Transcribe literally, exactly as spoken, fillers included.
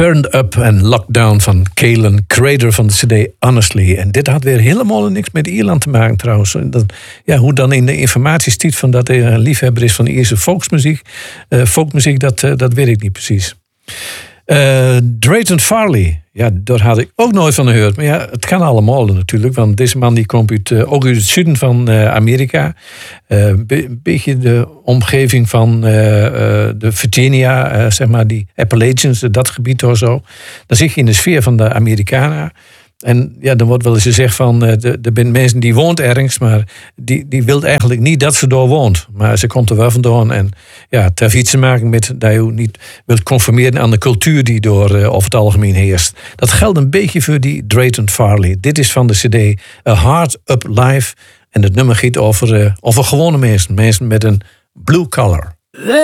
Turned Up en Lockdown van Kalen, creator van de cd Honestly. En dit had weer helemaal niks met Ierland te maken trouwens. Dat, ja, hoe dan in de informatie stiet van dat hij een liefhebber is van Ierse volksmuziek. Uh, folkmuziek, dat, uh, dat weet ik niet precies. Uh, Drayton Farley, ja, daar had ik ook nooit van gehoord. Maar ja, het kan allemaal natuurlijk. Want deze man die komt uit, uh, ook uit het zuiden van uh, Amerika. Een uh, be- beetje de omgeving van uh, uh, de Virginia, uh, zeg maar die Appalachians, dat gebied of zo. Dan zit je in de sfeer van de Amerikanen. En ja, dan wordt wel eens gezegd van, er uh, zijn mensen die woont ergens, maar die, die wil eigenlijk niet dat ze daar woont. Maar ze komt er wel vandaan en ja, het heeft iets te maken met dat je niet wilt conformeren aan de cultuur die door uh, over het algemeen heerst. Dat geldt een beetje voor die Drayton Farley. Dit is van de cd A Heart Up Live en het nummer gaat over, uh, over gewone mensen, mensen met een blue collar.